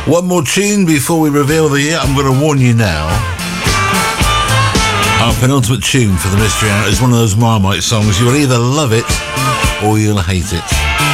One more tune before we reveal the year. I'm going to warn you now. Our penultimate tune for the Mystery Hour is one of those Marmite songs. You'll either love it or you'll hate it.